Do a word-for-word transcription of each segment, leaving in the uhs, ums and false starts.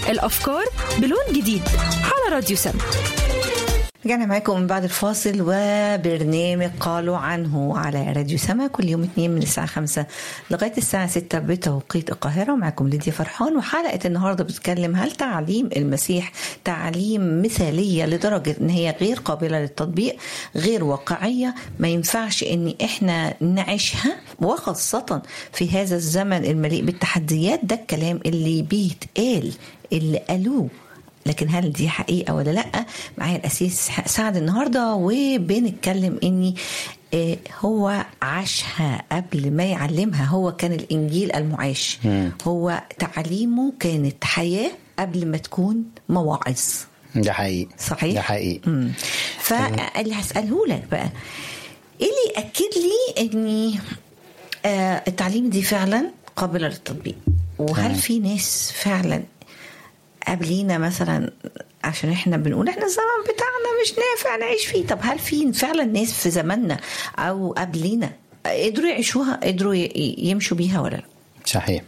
الأفكار بلون جديد على راديو سما. رجعنا معاكم من بعد الفاصل وبرنامج قالوا عنه على راديو سما كل يوم اثنين من الساعة خمسة لغاية الساعة ستة بتوقيت القاهرة. معكم ليديا فرحان، وحلقة النهاردة بتتكلم هل تعليم المسيح تعليم مثالية لدرجة ان هي غير قابلة للتطبيق، غير واقعية، ما ينفعش ان احنا نعيشها، وخاصة في هذا الزمن المليء بالتحديات. ده الكلام اللي بيتقال اللي قالوه، لكن هل دي حقيقة ولا لأ؟ معايا الأسيس سعد النهاردة، وبنتكلم إني هو عاشها قبل ما يعلمها. هو كان الإنجيل المعاش، هو تعليمه كانت حياة قبل ما تكون مواعظ. ده حقيقي، صحيح؟ ده حقيقي. فاللي هسأله لك بقى إيه اللي يأكد لي إني آه التعليم دي فعلا قابلة للتطبيق؟ وهل في ناس فعلا قبلينا مثلا، عشان احنا بنقول احنا الزمن بتاعنا مش نافع نعيش فيه، طب هل في فعلا ناس في زماننا او قبلينا قدروا يعيشوها، قدروا يمشوا بيها ولا لا؟ صحيح.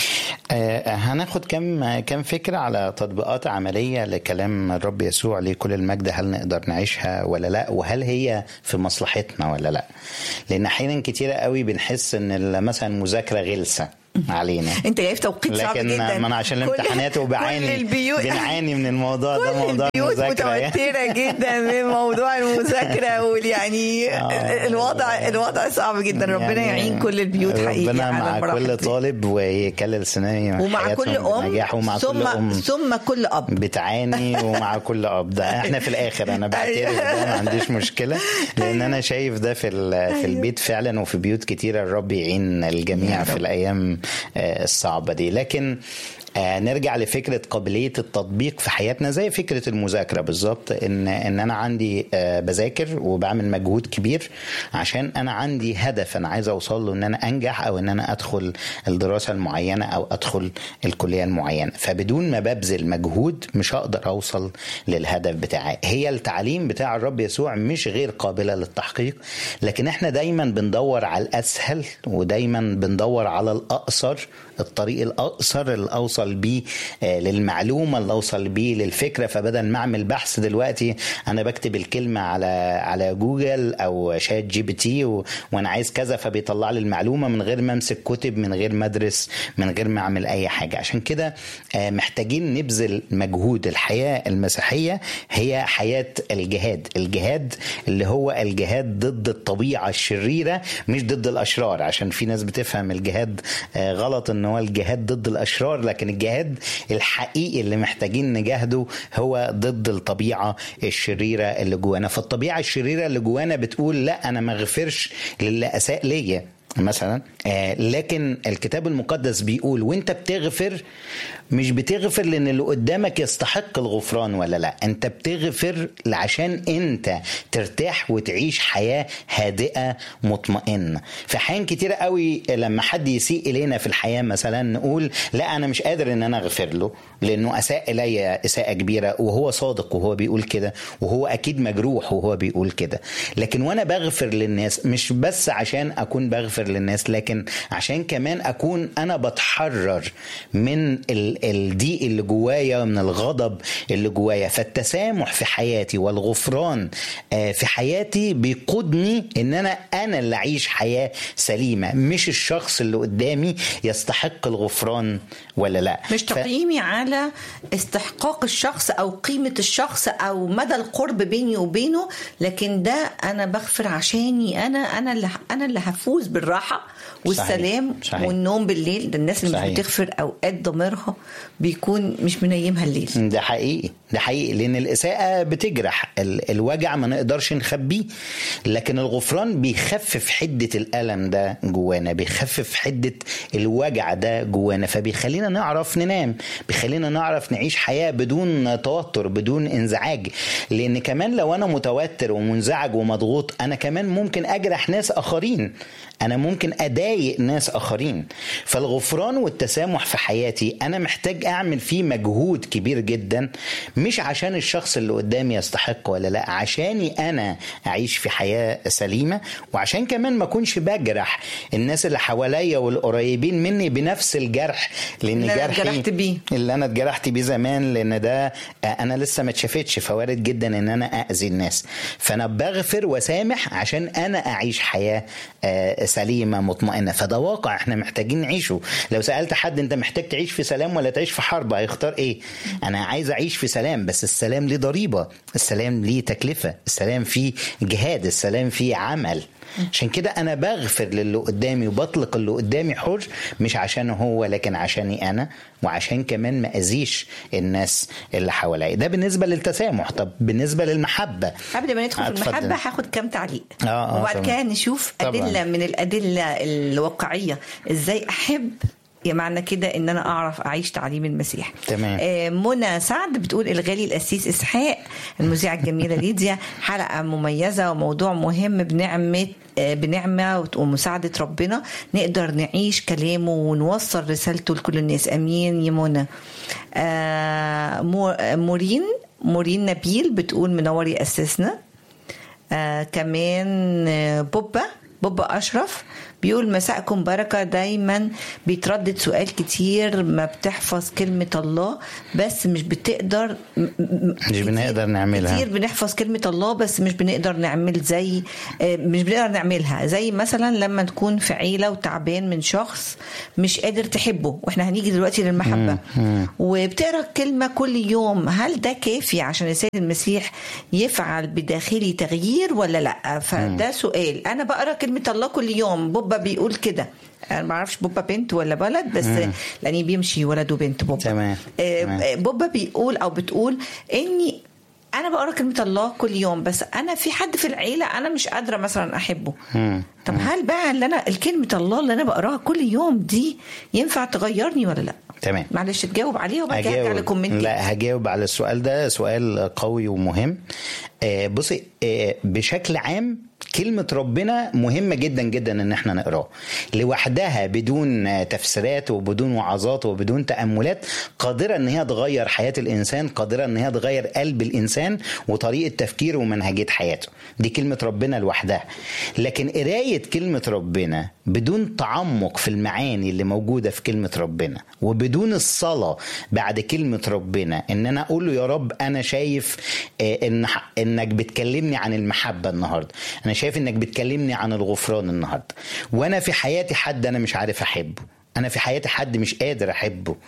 آه هناخد كم كم فكرة على تطبيقات عملية لكلام الرب يسوع لكل المجد، هل نقدر نعيشها ولا لا، وهل هي في مصلحتنا ولا لا. لأن أحيانا كتيرة قوي بنحس ان مثلا مذاكرة غلسة علينا. انت جاي في توقيت صعب جدا، لكن ما انا عشان الامتحانات وبعاني بنعاني من الموضوع ده. موضوع المذاكره متوتره جدا من موضوع المذاكره، ويعني آه الوضع الوضع صعب جدا. ربنا يعني يعين كل البيوت حقيقي، ربنا مع كل طالب ويكلل سنين ومع كل ام نجاح، ومع ثم كل ام ثم كل اب بتعاني، ومع كل اب. ده احنا في الاخر انا بعترف ده، ما عنديش مشكله، لان انا شايف ده في في البيت فعلا، وفي بيوت كتيره. الرب يعين الجميع في الايام الصعبة دي. لكن آه نرجع لفكرة قابلية التطبيق في حياتنا، زي فكرة المذاكرة بالظبط. إن إن أنا عندي آه بذاكر وبعمل مجهود كبير عشان أنا عندي هدف أنا عايز أوصل له، إن أنا أنجح أو إن أنا أدخل الدراسة المعينة أو أدخل الكلية المعينة. فبدون ما ببذل مجهود مش هقدر أوصل للهدف بتاعي. هي التعليم بتاع الرب يسوع مش غير قابلة للتحقيق، لكن إحنا دايما بندور على الأسهل، ودايما بندور على الأقصر، الطريق الأقصر اللي أوصل بيه للمعلومة، اللي أوصل بيه للفكرة. فبدل ما أعمل بحث دلوقتي أنا بكتب الكلمة على على جوجل أو شات جي بي تي و... وأنا عايز كذا، فبيطلع لي المعلومة من غير ما أمسك كتب، من غير ما أدرس، من غير ما أعمل أي حاجة. عشان كده محتاجين نبذل مجهود. الحياة المسيحية هي حياة الجهاد، الجهاد اللي هو الجهاد ضد الطبيعة الشريرة، مش ضد الأشرار. عشان في ناس بتفهم الجهاد غلط، إن هو الجهاد ضد الأشرار، لكن الجهاد الحقيقي اللي محتاجين نجاهده هو ضد الطبيعة الشريرة اللي جوانا. فالطبيعة الشريرة اللي جوانا بتقول لا، أنا ما اغفرش للي أساء ليا مثلا. آه لكن الكتاب المقدس بيقول وانت بتغفر، مش بتغفر لان اللي قدامك يستحق الغفران ولا لا، انت بتغفر عشان انت ترتاح وتعيش حياة هادئة مطمئنة. في حين كتير قوي لما حد يسيء الينا في الحياة مثلا نقول لا، انا مش قادر ان انا اغفر له لانه اساء الي اساءة كبيرة، وهو صادق وهو بيقول كده، وهو اكيد مجروح وهو بيقول كده. لكن وانا بغفر للناس مش بس عشان اكون بغفر للناس، لكن عشان كمان اكون انا بتحرر من الضيق اللي جوايا، من الغضب اللي جوايا. فالتسامح في حياتي والغفران في حياتي بيقودني ان انا انا اللي اعيش حياة سليمة، مش الشخص اللي قدامي يستحق الغفران ولا لا. مش تقييمي ف... على استحقاق الشخص او قيمة الشخص او مدى القرب بيني وبينه، لكن ده انا بغفر عشاني انا انا اللي انا اللي هفوز بالراحة والسلام. صحيح. صحيح. والنوم بالليل. ده الناس اللي صحيح. مش بتغفر اوقات ضميرها بيكون مش منيمها الليل. ده حقيقي، ده حقيقي، لان الاساءة بتجرح، الوجع ما نقدرش نخبيه، لكن الغفران بيخفف حدة الألم ده جوانا، بيخفف حدة الوجع ده جوانا، فبيخلينا نعرف ننام، بيخلينا نعرف نعيش حياة بدون توتر، بدون انزعاج. لان كمان لو انا متوتر ومنزعج ومضغوط، انا كمان ممكن اجرح ناس اخرين، انا انا ممكن اضايق ناس اخرين. فالغفران والتسامح في حياتي انا محتاج اعمل فيه مجهود كبير جدا، مش عشان الشخص اللي قدامي يستحق ولا لا، عشاني انا اعيش في حياة سليمة، وعشان كمان ما اكونش بجرح الناس اللي حواليا والقريبين مني بنفس الجرح، لان جرحي اللي انا اتجرحت بيه زمان، لان ده انا لسه ما اتشافتش، فوارد جدا ان انا اذي الناس. فانا بغفر وسامح عشان انا اعيش حياة سليمة مطمئنة. فده واقع احنا محتاجين نعيشه. لو سألت حد انت محتاج تعيش في سلام ولا تعيش في حرب، هيختار ايه؟ انا عايز اعيش في سلام، بس السلام ليه ضريبة، السلام ليه تكلفة، السلام فيه جهاد، السلام فيه عمل. عشان كده انا بغفر للي قدامي وبطلق اللي قدامي حر، مش عشان هو لكن عشاني انا، وعشان كمان ما اذيش الناس اللي حواليا. ده بالنسبه للتسامح. طب بالنسبه للمحبه، قبل ما ندخل في المحبه هاخد كام تعليق آه آه وبعد كده نشوف ادله طبعا. من الادله الواقعيه ازاي احب، معنى كده ان انا اعرف اعيش تعليم المسيح. تمام. آه منى سعد بتقول الغالي القسيس اسحاق، المذيعه الجميله ليديا، حلقه مميزه وموضوع مهم، بنعمه آه بنعمه ومساعده ربنا نقدر نعيش كلامه ونوصل رسالته لكل الناس. امين يا منى. آه مورين مورين نبيل بتقول منور يأسسنا. آه كمان آه بوبا بوبا أشرف بيقول مساءكم بركة. دايما بيتردد سؤال كتير، ما بتحفظ كلمة الله بس مش بتقدر مش بنقدر نعملها. كتير بنحفظ كلمة الله بس مش بنقدر نعمل زي مش بنقدر نعملها زي مثلا لما تكون في عيلة وتعبان من شخص مش قادر تحبه، واحنا هنيجي دلوقتي للمحبة، وبتقرأ كلمة كل يوم. هل ده كافي عشان السيد المسيح يفعل بداخلي تغيير ولا لا؟ فده سؤال. انا بقرأ كلمة الله كل يوم. بوبا بيقول كده، انا ما اعرفش بوبا بنت ولا بلد، بس لاني بيمشي ولد وبنت بوبا. تمام. آه بوبا بيقول او بتقول اني انا بقرا كلمه الله كل يوم بس انا في حد في العيله انا مش قادره مثلا احبه. مم. طب هل بقى اللي انا الكلمه الله اللي انا بقراها كل يوم دي ينفع تغيرني ولا لا؟ تمام. معلش تجاوب عليها وبعد كده ارجع لكومنتي. لا هجاوب على السؤال ده، سؤال قوي ومهم. آه بصي، آه بشكل عام كلمة ربنا مهمة جدا جدا ان احنا نقراه لوحدها بدون تفسيرات وبدون وعظات وبدون تأملات، قادرة ان هي تغير حياة الانسان، قادرة ان هي تغير قلب الانسان وطريقة تفكيره ومنهجية حياته. دي كلمة ربنا لوحدها. لكن قراية كلمة ربنا بدون تعمق في المعاني اللي موجودة في كلمة ربنا، وبدون الصلاة بعد كلمة ربنا ان انا اقول له يا رب انا شايف ان انك بتكلمني عن المحبة النهاردة، انا شايف انك بتكلمني عن الغفران النهاردة، وانا في حياتي حد انا مش عارف احبه، انا في حياتي حد مش قادر احبه،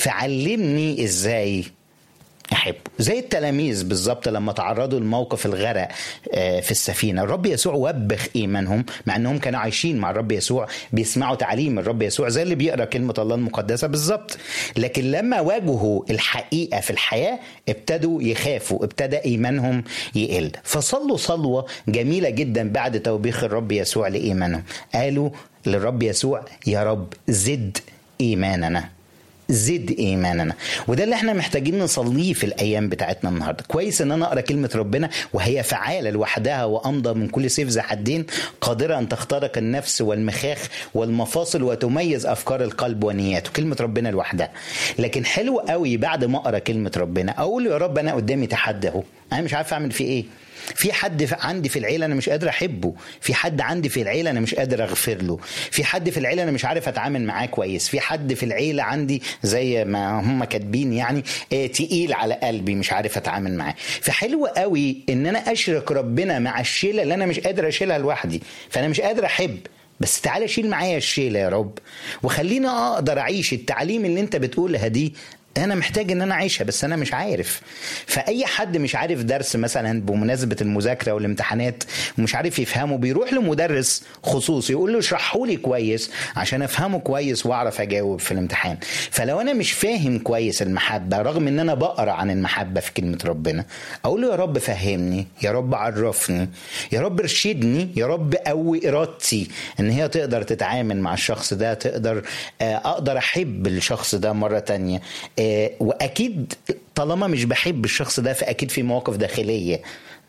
فعلمني ازاي احبه. زي التلاميذ بالظبط لما تعرضوا لموقف الغرق في السفينه، الرب يسوع وبخ ايمانهم مع انهم كانوا عايشين مع الرب يسوع بيسمعوا تعليم الرب يسوع زي اللي بيقرا كلمه الله المقدسه بالظبط. لكن لما واجهوا الحقيقه في الحياه ابتدوا يخافوا، ابتدى ايمانهم يقل. فصلوا صلوه جميله جدا بعد توبيخ الرب يسوع لايمانهم، قالوا للرب يسوع يا رب زد ايماننا، زد ايماننا. وده اللي احنا محتاجين نصليه في الايام بتاعتنا النهارده. كويس ان انا اقرا كلمه ربنا وهي فعاله لوحدها وامضى من كل سيف ذي حدين، قادره ان تخترق النفس والمخاخ والمفاصل وتميز افكار القلب ونياته، كلمه ربنا لوحدها. لكن حلو قوي بعد ما اقرا كلمه ربنا اقول يا رب انا قدامي تحدي اهو، انا مش عارف اعمل فيه ايه. في حد عندي في العيله انا مش قادر احبه، في حد عندي في العيله انا مش قادر اغفر له، في حد في العيله انا مش عارف اتعامل معاه كويس، في حد في العيله عندي زي ما هم كاتبين يعني اه تقيل على قلبي مش عارف اتعامل معاه. فحلو قوي ان انا اشرك ربنا مع الشيله اللي انا مش قادر اشيلها لوحدي، فانا مش قادر احب، بس تعالى شيل معايا الشيله يا رب وخليني اقدر اعيش التعليم اللي انت بتقولها دي، انا محتاج ان انا اعيشها بس انا مش عارف. فاي حد مش عارف درس مثلا بمناسبه المذاكره والامتحانات ومش عارف يفهمه بيروح لمدرس خصوصي يقول له اشرحه لي كويس عشان افهمه كويس واعرف اجاوب في الامتحان. فلو انا مش فاهم كويس المحبه رغم ان انا بقرا عن المحبه في كلمه ربنا، اقول له يا رب فهمني، يا رب عرفني، يا رب ارشدني، يا رب قوي ارادتي ان هي تقدر تتعامل مع الشخص ده، تقدر اقدر احب الشخص ده مره تانية. واكيد طالما مش بحب الشخص ده فاكيد في مواقف داخليه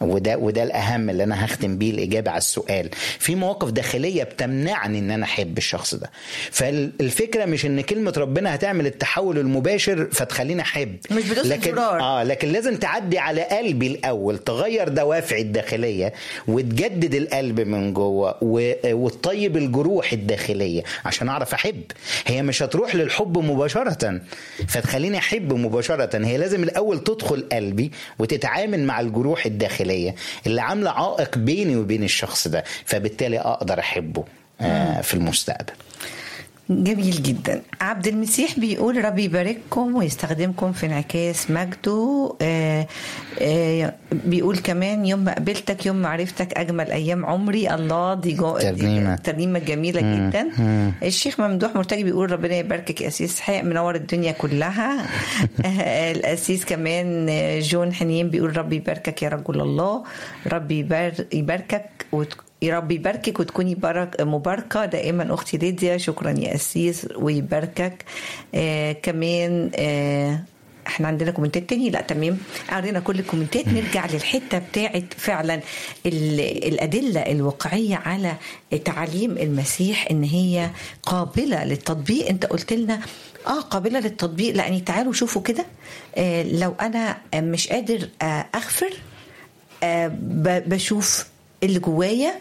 وده وده الاهم اللي انا هختم بيه الاجابه على السؤال. في مواقف داخليه بتمنعني ان انا احب الشخص ده. فالفكره مش ان كلمه ربنا هتعمل التحول المباشر فتخليني احب، مش بدوس لكن الزرار. اه لكن لازم تعدي على قلبي الاول، تغير دوافعي الداخليه وتجدد القلب من جوه وتطيب الجروح الداخليه عشان اعرف احب. هي مش هتروح للحب مباشره فتخليني احب مباشره، هي لازم الاول تدخل قلبي وتتعامل مع الجروح الداخليه اللي عامله عائق بيني وبين الشخص ده، فبالتالي اقدر احبه آه في المستقبل. جميل جدا. عبد المسيح بيقول ربي يبارككم ويستخدمكم في انعكاس مجده. آه آه بيقول كمان يوم ما قابلتك يوم ما عرفتك أجمل أيام عمري. الله، دي, جو... ترنيمة. دي ترنيمة جميلة مم. جدا. مم. الشيخ ممدوح مرتجي بيقول ربنا يباركك يا أسيس حق، منور الدنيا كلها. آه الأسيس كمان جون حنين بيقول ربي يباركك يا رجل الله، ربي يباركك وت... يا رب يباركك وتكوني برك مباركة دائما أختي ليديا. شكرا يا أسيس ويباركك. آه كمان آه احنا عندنا كومنتات تاني؟ لا تمام، قرينا كل الكومنتات. نرجع للحتة بتاعت فعلا الأدلة الواقعية على تعاليم المسيح ان هي قابلة للتطبيق. انت قلت لنا اه قابلة للتطبيق، لأني تعالوا شوفوا كده. آه لو أنا مش قادر آه أغفر، آه بشوف اللي جوايا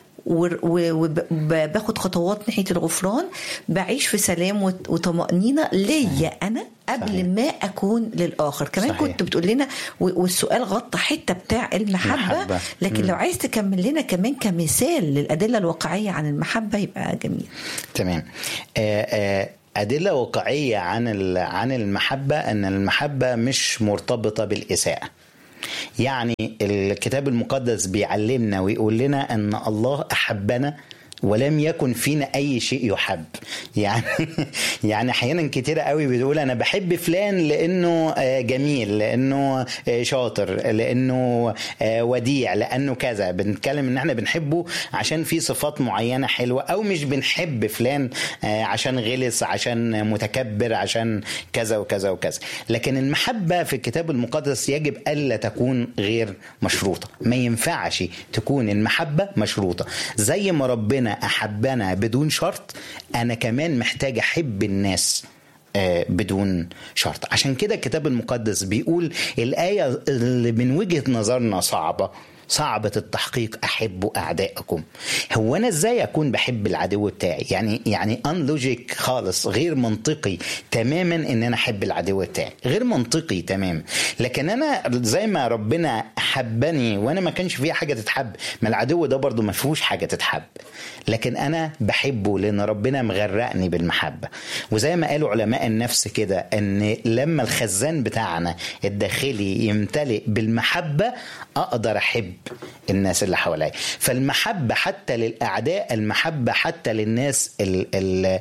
وباخد خطوات ناحية الغفران، بعيش في سلام وطمأنينة ليا أنا قبل صحيح. ما أكون للآخر. كمان صحيح. كنت بتقول لنا والسؤال غطى حتة بتاع المحبة محبة. لكن م. لو عايز تكمل لنا كمان كمثال للأدلة الواقعية عن المحبة يبقى جميل. تمام. آه آه أدلة واقعية عن عن المحبة أن المحبة مش مرتبطة بالإساءة. يعني الكتاب المقدس بيعلمنا ويقول لنا أن الله أحبنا ولم يكن فينا أي شيء يحب. يعني يعني أحيانا كتيرة قوي بتقول أنا بحب فلان لأنه جميل، لأنه شاطر، لأنه وديع، لأنه كذا. بنتكلم إن احنا بنحبه عشان في صفات معينة حلوة، أو مش بنحب فلان عشان غلس، عشان متكبر، عشان كذا وكذا وكذا. لكن المحبة في الكتاب المقدس يجب ألا تكون غير مشروطة. ما ينفعش تكون المحبة مشروطة. زي ما ربنا أحبنا بدون شرط، أنا كمان محتاج أحب الناس بدون شرط. عشان كده الكتاب المقدس بيقول الآية اللي من وجهة نظرنا صعبة صعبة التحقيق، أحبوا أعدائكم. هو أنا إزاي أكون بحب العدو بتاعي؟ يعني يعني أنلوجيك خالص، غير منطقي تماما إن أنا أحب العدو بتاعي، غير منطقي تماما. لكن أنا زي ما ربنا حبني وأنا ما كانش فيه حاجة تتحب، ما العدو ده برضو ما فيهوش حاجة تتحب، لكن أنا بحبه لأن ربنا مغرقني بالمحبة. وزي ما قالوا علماء النفس كده، أن لما الخزان بتاعنا الداخلي يمتلئ بالمحبة أقدر أحب الناس اللي حواليا. فالمحبة حتى للأعداء، المحبة حتى للناس ال ال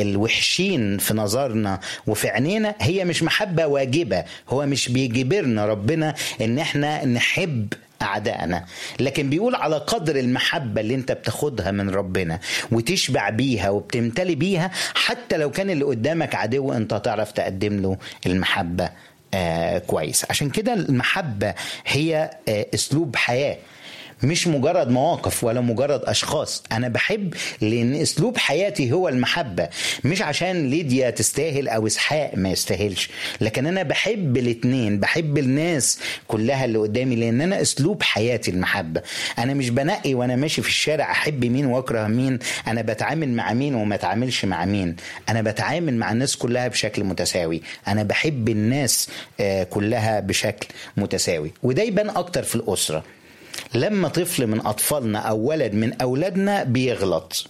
الوحشين في نظرنا وفي عينينا، هي مش محبة واجبة. هو مش بيجبرنا ربنا ان احنا نحب أعدائنا، لكن بيقول على قدر المحبة اللي انت بتاخدها من ربنا وتشبع بيها وبتمتلي بيها، حتى لو كان اللي قدامك عدو انت تعرف تقدم له المحبة آه كويس. عشان كده المحبة هي آه اسلوب حياة، مش مجرد مواقف ولا مجرد أشخاص. أنا بحب لأن أسلوب حياتي هو المحبة، مش عشان ليديا تستاهل أو إسحاق ما يستاهلش، لكن أنا بحب الاتنين، بحب الناس كلها اللي قدامي، لأن أنا أسلوب حياتي المحبة. أنا مش بنقي وأنا ماشي في الشارع أحب مين وأكره مين، أنا بتعامل مع مين وما تعاملش مع مين. أنا بتعامل مع الناس كلها بشكل متساوي، أنا بحب الناس كلها بشكل متساوي. وده يبان أكتر في الأسرة. لما طفل من أطفالنا أو ولد من أولادنا بيغلط،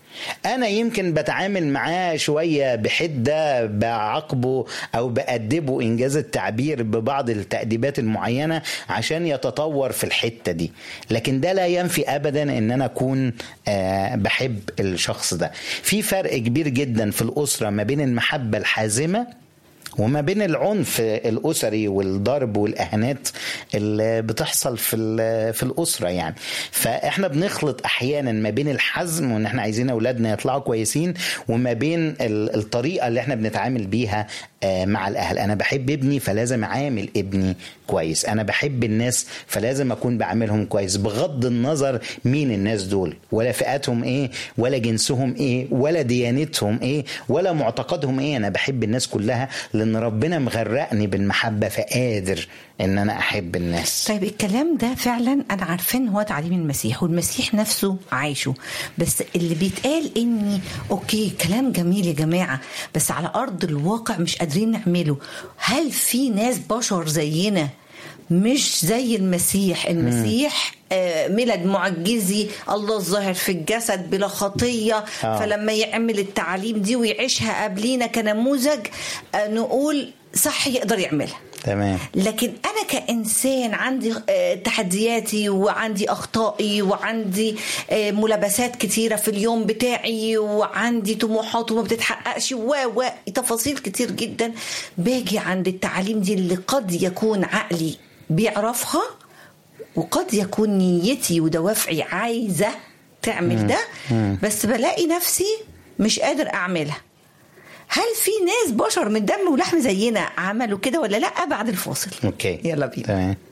أنا يمكن بتعامل معاه شوية بحدة، بعاقبه أو بأدبه إنجاز التعبير ببعض التأديبات المعينة عشان يتطور في الحتة دي، لكن ده لا ينفي أبدا أن أنا أكون آه بحب الشخص ده. في فرق كبير جدا في الأسرة ما بين المحبة الحازمة وما بين العنف الأسري والضرب والإهانات اللي بتحصل في في الأسرة. يعني فإحنا بنخلط أحيانا ما بين الحزم وإن إحنا عايزين أولادنا يطلعوا كويسين، وما بين الطريقة اللي إحنا بنتعامل بيها مع الأهل. أنا بحب ابني فلازم أعامل ابني كويس. أنا بحب الناس فلازم أكون بعاملهم كويس بغض النظر مين الناس دول، ولا فئاتهم إيه، ولا جنسهم إيه، ولا ديانتهم إيه، ولا معتقدهم إيه. أنا بحب الناس كلها لأن ربنا مغرقني بالمحبة فقادر إن أنا أحب الناس. طيب الكلام ده فعلا أنا عارفين هو تعليم المسيح والمسيح نفسه عايشه، بس اللي بيتقال إني أوكي كلام جميل يا جماعة بس على أرض الواقع مش قادرين نعمله. هل في ناس بشر زينا مش زي المسيح؟ المسيح آه ميلاد معجزي، الله الظاهر في الجسد بلا خطية. آه. فلما يعمل التعاليم دي ويعيشها قبلينا كنموذج آه نقول صح يقدر يعملها. تمام. لكن أنا كإنسان عندي تحدياتي وعندي أخطائي وعندي ملابسات كتيرة في اليوم بتاعي وعندي طموحات وما بتتحققش وتفاصيل كتير جدا. باجي عند التعليم دي اللي قد يكون عقلي بيعرفها وقد يكون نيتي ودوافعي عايزة تعمل ده، بس بلاقي نفسي مش قادر أعملها. هل في ناس بشر من دم ولحم زينا عملوا كده ولا لا؟ بعد الفاصل. اوكي يلا بينا. تمام.